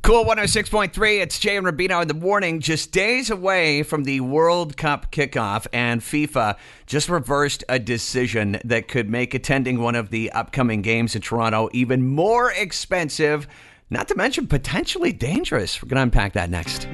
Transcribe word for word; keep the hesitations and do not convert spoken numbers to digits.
Cool one oh six point three, it's Jay and Rubino in the morning, just days away from the World Cup kickoff, and FIFA just reversed a decision that could make attending one of the upcoming games in Toronto even more expensive, not to mention potentially dangerous. We're going to unpack that next.